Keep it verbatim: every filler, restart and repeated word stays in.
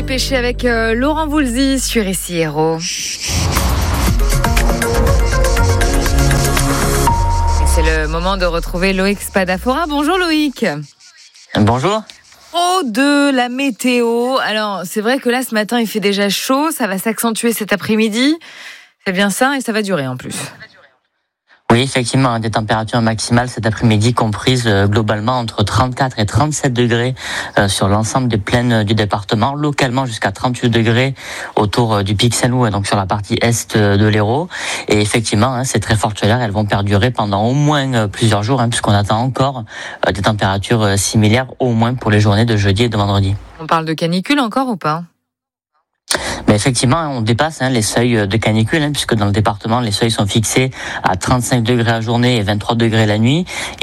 dépêcher avec euh, Laurent Voulzy sur I C I Hérault. C'est le moment de retrouver Loïc Spadafora. Bonjour Loïc. Bonjour. Oh, de la météo. Alors, c'est vrai que là, ce matin, il fait déjà chaud. Ça va s'accentuer cet après-midi. C'est bien ça et ça va durer en plus. Oui, effectivement, des températures maximales cet après-midi comprises euh, globalement entre trente-quatre et trente-sept degrés euh, sur l'ensemble des plaines du département, localement jusqu'à trente-huit degrés autour euh, du Pic Saint-Loup, donc sur la partie est euh, de l'Hérault. Et effectivement, hein, ces très fortes chaleurs, elles vont perdurer pendant au moins euh, plusieurs jours, hein, puisqu'on attend encore euh, des températures euh, similaires au moins pour les journées de jeudi et de vendredi. On parle de canicule encore ou pas ? Mais effectivement, on dépasse hein, les seuils de canicule, hein, puisque dans le département, les seuils sont fixés à trente-cinq degrés la journée et vingt-trois degrés la nuit.